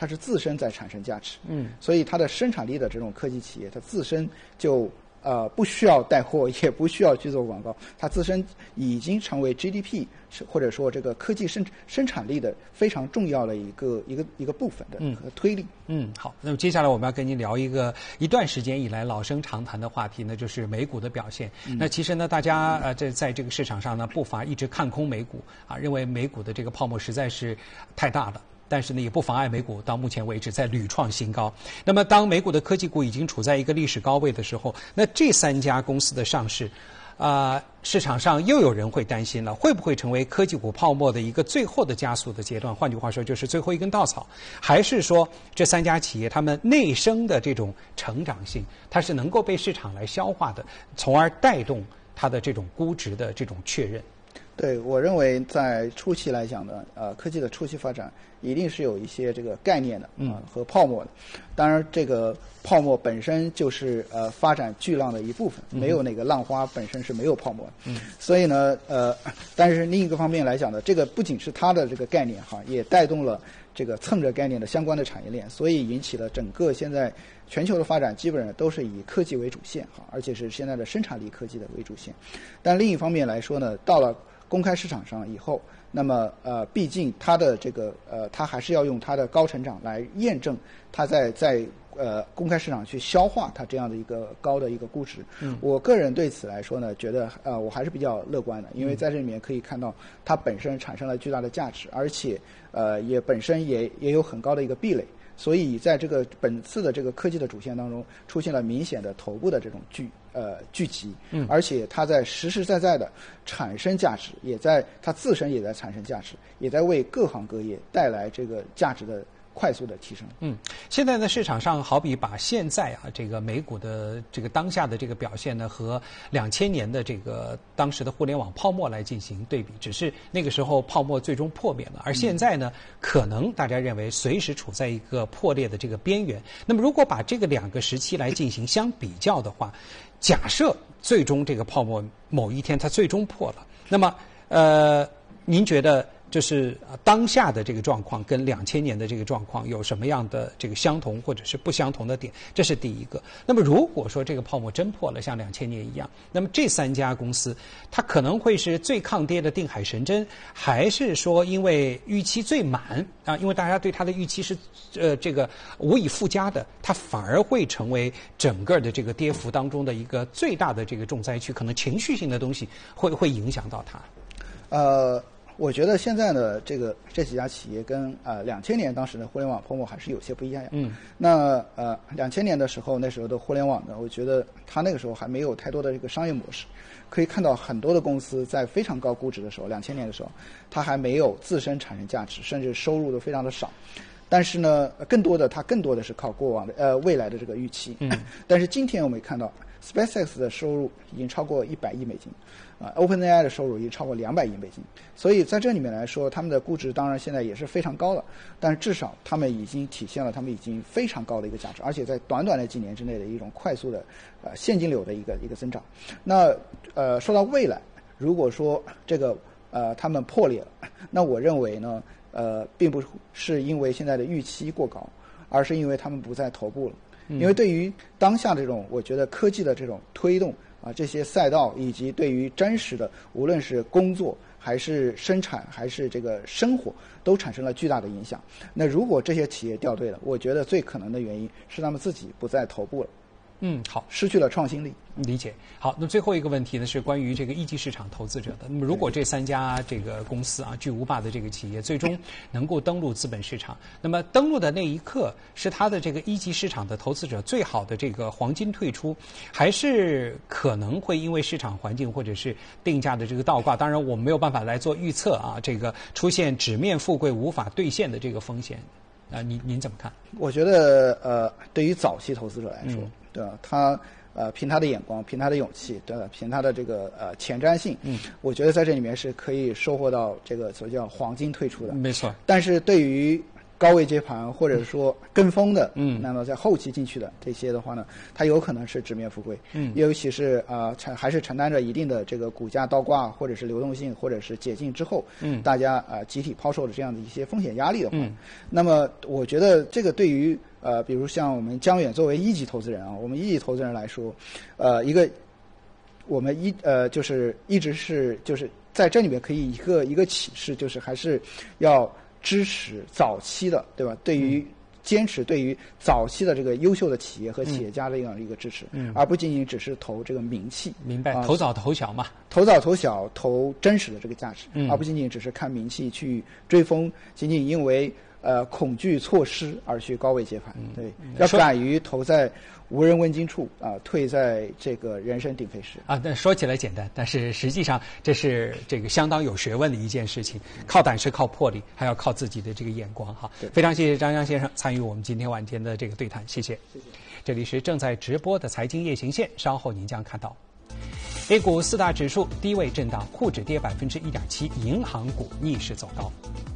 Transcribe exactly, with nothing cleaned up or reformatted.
它是自身在产生价值， 嗯， 所以它的生产力的这种科技企业，它自身就呃不需要带货，也不需要去做广告，它自身已经成为 G D P 或者说这个科技生生产力的非常重要的一个一个一个部分的推力。 嗯，嗯好，那么接下来我们要跟您聊一个一段时间以来老生常谈的话题呢，就是美股的表现。嗯、那其实呢，大家呃在在这个市场上呢，不乏一直看空美股啊，认为美股的这个泡沫实在是太大了。但是呢，也不妨碍美股到目前为止在屡创新高。那么，当美股的科技股已经处在一个历史高位的时候，那这三家公司的上市，啊、呃，市场上又有人会担心了，会不会成为科技股泡沫的一个最后的加速的阶段？换句话说，就是最后一根稻草，还是说这三家企业它们内生的这种成长性，它是能够被市场来消化的，从而带动它的这种估值的这种确认？ 对，我认为在初期来讲呢，呃，科技的初期发展一定是有一些这个概念的啊、呃、和泡沫的。当然，这个泡沫本身就是呃发展巨浪的一部分，没有哪个浪花本身是没有泡沫的。嗯。所以呢，呃，但是另一个方面来讲呢，这个不仅是它的这个概念哈，也带动了这个蹭着概念的相关的产业链，所以引起了整个现在全球的发展基本上都是以科技为主线哈，而且是现在的生产力科技的为主线。但另一方面来说呢，到了公开市场上以后，那么呃，毕竟它的这个呃，它还是要用它的高成长来验证它在在呃公开市场去消化它这样的一个高的一个估值。嗯，我个人对此来说呢，觉得呃我还是比较乐观的，因为在这里面可以看到它本身产生了巨大的价值，而且呃也本身也也有很高的一个壁垒。所以在这个本次的这个科技的主线当中，出现了明显的头部的这种聚呃聚集，嗯，而且它在实实在在的产生价值，也在它自身也在产生价值，也在为各行各业带来这个价值的快速的提升。 嗯，现在呢，市场上好比把现在啊这个美股的这个当下的这个表现呢，和两千年的这个当时的互联网泡沫来进行对比，只是那个时候泡沫最终破灭了，而现在呢，可能大家认为随时处在一个破裂的这个边缘。那么，如果把这个两个时期来进行相比较的话，假设最终这个泡沫某一天它最终破了，那么呃，您觉得？就是当下的这个状况跟两千年的这个状况有什么样的这个相同或者是不相同的点？这是第一个。那么如果说这个泡沫真破了，像两千年一样，那么这三家公司它可能会是最抗跌的定海神针，还是说因为预期最满啊？因为大家对它的预期是呃这个无以复加的，它反而会成为整个的这个跌幅当中的一个最大的这个重灾区，可能情绪性的东西会会影响到它。 呃。我觉得现在呢，这个这几家企业跟呃两千年当时的互联网泡沫还是有些不一样。嗯，那呃两千年的时候，那时候的互联网呢，我觉得它那个时候还没有太多的这个商业模式，可以看到很多的公司在非常高估值的时候，两千年的时候，它还没有自身产生价值，甚至收入都非常的少。但是呢，更多的它更多的是靠过往的呃未来的这个预期。嗯，但是今天我们看到 SpaceX 的收入已经超过一百亿美金，啊、呃、，OpenAI 的收入已经超过两百亿美金。所以在这里面来说，他们的估值当然现在也是非常高的，但是至少他们已经体现了他们已经非常高的一个价值，而且在短短的几年之内的一种快速的呃现金流的一个一个增长。那呃说到未来，如果说这个呃他们破裂了，那我认为呢。呃，并不是因为现在的预期过高，而是因为他们不在头部了。因为对于当下这种，我觉得科技的这种推动啊，这些赛道以及对于真实的，无论是工作还是生产还是这个生活，都产生了巨大的影响。那如果这些企业掉队了，我觉得最可能的原因是他们自己不在头部了。 嗯，好， 失去了创新力。 理解。好，那最后一个问题呢是关于这个一级市场投资者的。那么如果这三家这个公司啊，巨无霸的这个企业最终能够登陆资本市场，那么登陆的那一刻是它的这个一级市场的投资者最好的这个黄金退出，还是可能会因为市场环境或者是定价的这个倒挂，当然我们没有办法来做预测啊，这个出现纸面富贵无法兑现的这个风险啊，您您怎么看？ 我觉得呃，对于早期投资者来说， 嗯、 对吧？他呃，凭他的眼光，凭他的勇气，对吧？凭他的这个呃前瞻性，嗯，我觉得在这里面是可以收获到这个所谓叫黄金退出的。 没错。 但是对于高位接盘或者说跟风的，嗯，那么在后期进去的这些的话呢，它有可能是直面富贵，嗯，尤其是啊承、呃、还是承担着一定的这个股价倒挂或者是流动性或者是解禁之后，嗯，大家啊、呃、集体抛售的这样的一些风险压力的话，嗯，那么我觉得这个对于呃比如像我们江远作为一级投资人啊，我们一级投资人来说，呃一个我们一呃就是一直是就是在这里面可以一个一个启示，就是还是要支持早期的，对吧？对于坚持对于早期的这个优秀的企业和企业家的这样一个支持，嗯，而不仅仅只是投这个名气。 明白， 呃、 投早投小嘛， 投早投小，投真实的这个价值， 嗯， 而不仅仅只是看名气去追风，仅仅因为呃恐惧错失而去高位接盘。嗯、对，要敢于投在无人问津处啊、呃，退在这个人声鼎沸时啊。那说起来简单，但是实际上这是这个相当有学问的一件事情，靠胆识，靠魄力，还要靠自己的这个眼光哈。非常谢谢张江先生参与我们今天晚间的这个对谈，谢谢。 谢谢。 这里是正在直播的财经夜行线，稍后您将看到 A 股四大指数低位震荡，沪指跌百分之一点七，银行股逆势走高。